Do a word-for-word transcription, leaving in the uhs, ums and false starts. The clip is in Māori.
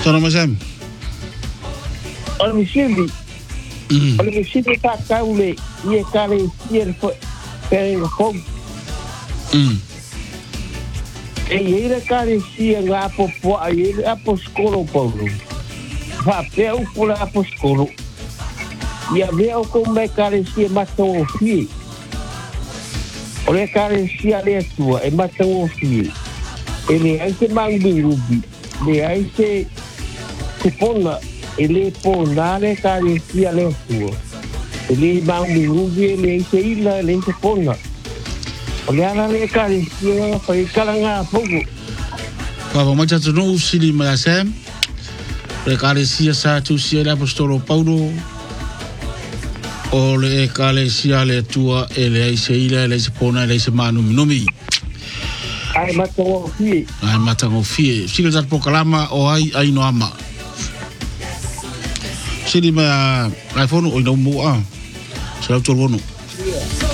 Tona masam. Ole misili. Mm. Ole misili ta kaule ie kare ie fo pe fo. Mm. E ie kare sia nga po po ie apo skolo paulo. Va pe o pola apo skolo. Ia veo come kare sia mato fi. Ole kare sia le tua e mato fi. Ele ai se mangi rubi. Le ai se se pona ele ponare kare sia le tua. Ele mangi rubi le se ila le se pona. Ole ana le kare sia fa kalanga fogo. Ka va macha no sili masam. Le kare sia sa tu sia le apostolo Paulo. O le kare sia le tua e le se ila le se pona le se manu nomi. Ai matango fi. Ai matango fi. Sila zat pokalama o ai ai no ama. Sili ma ai fono o no mo a. Sa tolo no.